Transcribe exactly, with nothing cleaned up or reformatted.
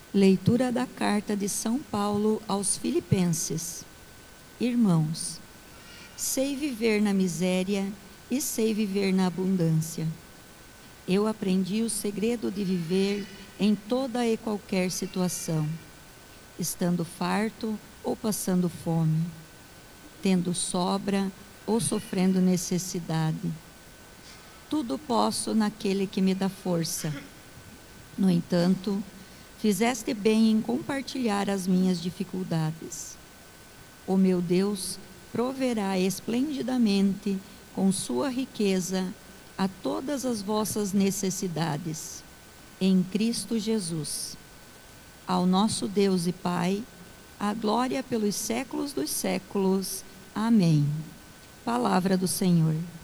Leitura da carta de São Paulo aos Filipenses. Irmãos, sei viver na miséria e sei viver na abundância. Eu aprendi o segredo de viver em toda e qualquer situação, estando farto ou passando fome, tendo sobra ou sofrendo necessidade. Tudo posso naquele que me dá força. No entanto, fizeste bem em compartilhar as minhas dificuldades. O meu Deus proverá esplendidamente com sua riqueza a todas as vossas necessidades, em Cristo Jesus. Ao nosso Deus e Pai, a glória pelos séculos dos séculos. Amém. Palavra do Senhor.